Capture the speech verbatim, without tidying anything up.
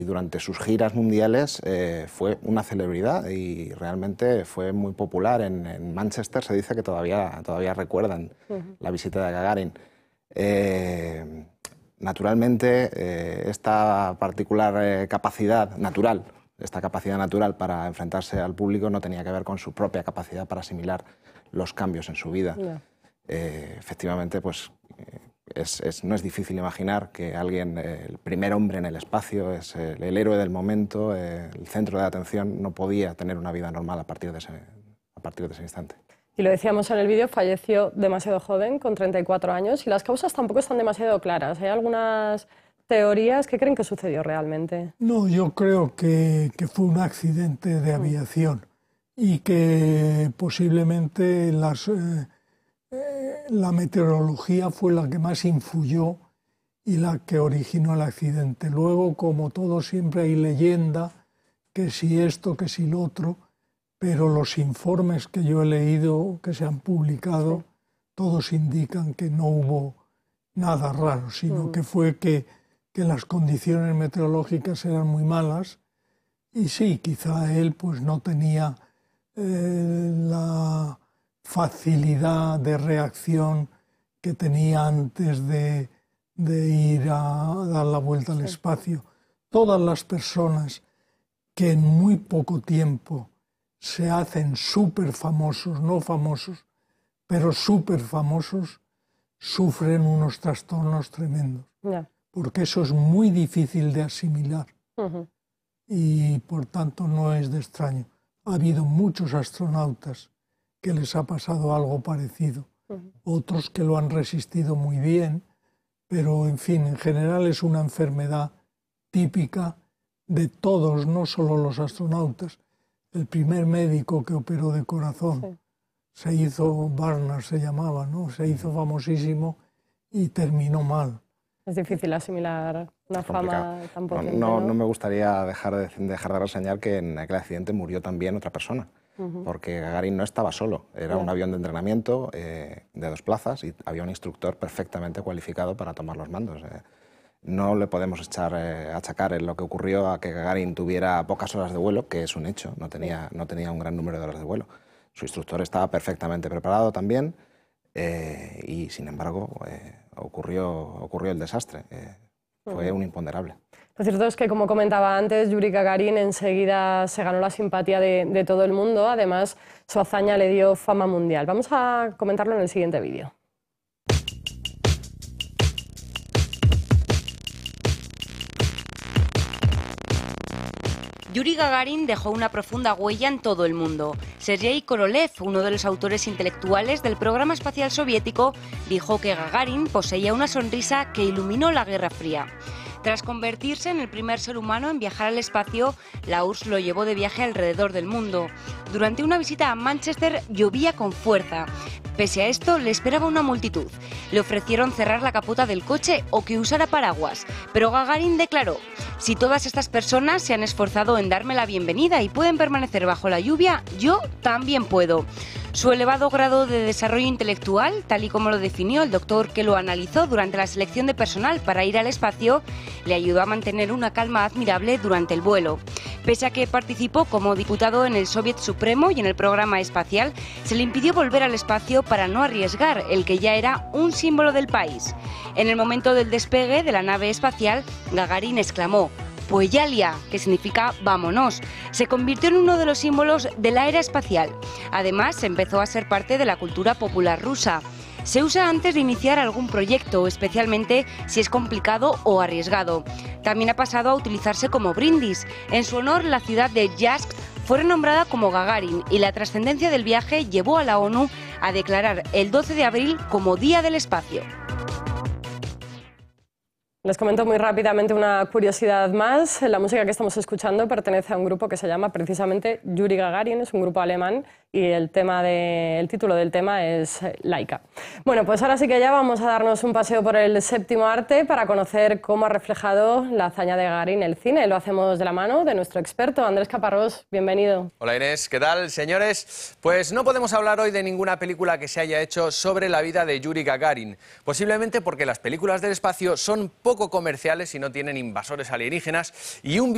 Y durante sus giras mundiales eh, fue una celebridad y realmente fue muy popular. En, en Manchester se dice que todavía, todavía recuerdan uh-huh. la visita de Gagarin. Eh, naturalmente, eh, esta particular eh, capacidad natural, esta capacidad natural para enfrentarse al público no tenía que ver con su propia capacidad para asimilar los cambios en su vida. No. Eh, efectivamente, pues... Eh, Es, es, no es difícil imaginar que alguien, eh, el primer hombre en el espacio, es el, el héroe del momento, eh, el centro de atención, no podía tener una vida normal a partir de ese, a partir de ese instante. Y lo decíamos en el vídeo, falleció demasiado joven, con treinta y cuatro años, y las causas tampoco están demasiado claras. ¿Hay algunas teorías? ¿Qué creen que sucedió realmente? No, yo creo que, que fue un accidente de aviación y que posiblemente las... Eh, la meteorología fue la que más influyó y la que originó el accidente. Luego, como todo, siempre hay leyenda, que si esto, que si lo otro, pero los informes que yo he leído, que se han publicado, sí. todos indican que no hubo nada raro, sino mm. que fue que, que las condiciones meteorológicas eran muy malas y sí, quizá él pues no tenía eh, la... facilidad de reacción que tenía antes de, de ir a dar la vuelta al espacio. Todas las personas que en muy poco tiempo se hacen súper famosos, no famosos, pero súper famosos, sufren unos trastornos tremendos. Yeah. Porque eso es muy difícil de asimilar. Uh-huh. Y por tanto no es de extraño. Ha habido muchos astronautas que les ha pasado algo parecido, uh-huh. otros que lo han resistido muy bien, pero en fin, en general es una enfermedad típica de todos, no solo los astronautas. El primer médico que operó de corazón sí. se hizo, Barnard se llamaba, ¿no? Se hizo famosísimo y terminó mal. Es difícil asimilar una fama tan potente, no, no, ¿no? no me gustaría dejar de, dejar de reseñar que en aquel accidente murió también otra persona. Porque Gagarin no estaba solo, era un avión de entrenamiento eh, de dos plazas y había un instructor perfectamente cualificado para tomar los mandos. Eh. No le podemos echar, eh, achacar en lo que ocurrió a que Gagarin tuviera pocas horas de vuelo, que es un hecho, no tenía, no tenía un gran número de horas de vuelo. Su instructor estaba perfectamente preparado también eh, y, sin embargo, eh, ocurrió, ocurrió el desastre. Eh, fue un imponderable. Lo cierto es que, como comentaba antes, Yuri Gagarin enseguida se ganó la simpatía de, de todo el mundo. Además, su hazaña le dio fama mundial. Vamos a comentarlo en el siguiente vídeo. Yuri Gagarin dejó una profunda huella en todo el mundo. Sergei Korolev, uno de los autores intelectuales del programa espacial soviético, dijo que Gagarin poseía una sonrisa que iluminó la Guerra Fría. Tras convertirse en el primer ser humano en viajar al espacio, la U R S S lo llevó de viaje alrededor del mundo. Durante una visita a Manchester llovía con fuerza. Pese a esto, le esperaba una multitud. Le ofrecieron cerrar la capota del coche o que usara paraguas, pero Gagarin declaró: si todas estas personas se han esforzado en darme la bienvenida y pueden permanecer bajo la lluvia, yo también puedo. Su elevado grado de desarrollo intelectual, tal y como lo definió el doctor que lo analizó durante la selección de personal para ir al espacio, le ayudó a mantener una calma admirable durante el vuelo. Pese a que participó como diputado en el Soviet Supremo y en el programa espacial, se le impidió volver al espacio para no arriesgar el que ya era un símbolo del país. En el momento del despegue de la nave espacial, Gagarin exclamó: Pueyalia, que significa vámonos, se convirtió en uno de los símbolos de la era espacial. Además, empezó a ser parte de la cultura popular rusa. Se usa antes de iniciar algún proyecto, especialmente si es complicado o arriesgado. También ha pasado a utilizarse como brindis. En su honor, la ciudad de Yeysk fue renombrada como Gagarin y la trascendencia del viaje llevó a la ONU a declarar el doce de abril como Día del Espacio. Les comento muy rápidamente una curiosidad más. La música que estamos escuchando pertenece a un grupo que se llama precisamente Yuri Gagarin, es un grupo alemán y el, tema de, el título del tema es Laika. Bueno, pues ahora sí que ya vamos a darnos un paseo por el séptimo arte para conocer cómo ha reflejado la hazaña de Gagarin el cine. Lo hacemos de la mano de nuestro experto, Andrés Caparrós. Bienvenido. Hola Inés, ¿qué tal, señores? Pues no podemos hablar hoy de ninguna película que se haya hecho sobre la vida de Yuri Gagarin, posiblemente porque las películas del espacio son poco comerciales y no tienen invasores alienígenas y un